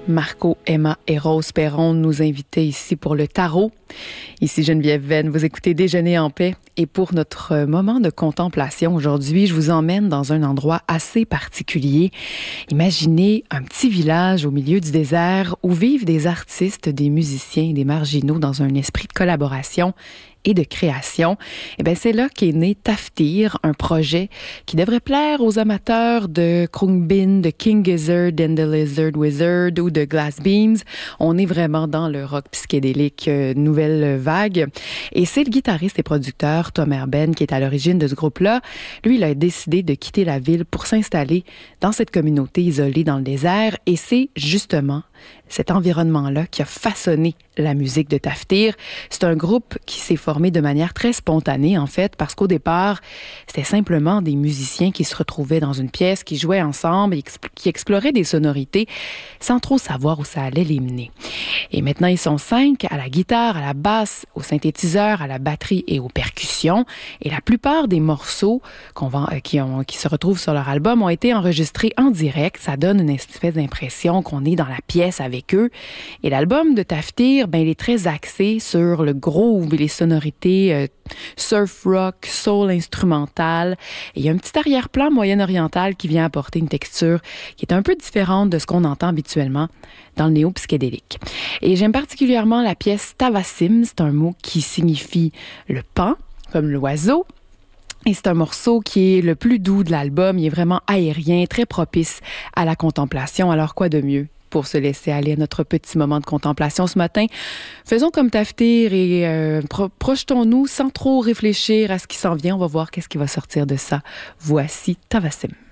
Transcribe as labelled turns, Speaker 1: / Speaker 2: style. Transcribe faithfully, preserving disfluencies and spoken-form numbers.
Speaker 1: Marco, Emma et Rose Perron nous invitaient ici pour le tarot. Ici Geneviève Venn, vous écoutez Déjeuner en paix. Et pour notre moment de contemplation aujourd'hui, je vous emmène dans un endroit assez particulier. Imaginez un petit village au milieu du désert où vivent des artistes, des musiciens, des marginaux dans un esprit de collaboration et de création. Eh bien, c'est là qu'est né Taftir, un projet qui devrait plaire aux amateurs de Khruangbin, de King Gizzard and the Lizard Wizard ou de Glass Beams. On est vraiment dans le rock psychédélique euh, nouvelle vague. Et c'est le guitariste et producteur Tom Herben qui est à l'origine de ce groupe-là. Lui, il a décidé de quitter la ville pour s'installer dans cette communauté isolée dans le désert. Et c'est justement cet environnement-là qui a façonné la musique de Taftir. C'est un groupe qui s'est formé de manière très spontanée, en fait, parce qu'au départ, c'était simplement des musiciens qui se retrouvaient dans une pièce, qui jouaient ensemble et qui exploraient des sonorités sans trop savoir où ça allait les mener. Et maintenant, ils sont cinq à la guitare, à la basse, au synthétiseur, à la batterie et aux percussions. Et la plupart des morceaux qu'on va, euh, qui, ont, qui se retrouvent sur leur album ont été enregistrés en direct. Ça donne une espèce d'impression qu'on est dans la pièce avec eux. Et l'album de Taftir, ben, il est très axé sur le groove et les sonorités euh, surf rock, soul instrumental. Et il y a un petit arrière-plan moyen-oriental qui vient apporter une texture qui est un peu différente de ce qu'on entend habituellement dans le néo-psychédélique. Et j'aime particulièrement la pièce Tavassim. C'est un mot qui signifie le pan, comme l'oiseau. Et c'est un morceau qui est le plus doux de l'album. Il est vraiment aérien, très propice à la contemplation. Alors quoi de mieux pour se laisser aller à notre petit moment de contemplation ce matin? Faisons comme Taftir et euh, pro- projetons-nous sans trop réfléchir à ce qui s'en vient. On va voir qu'est-ce qui va sortir de ça. Voici Tavassim.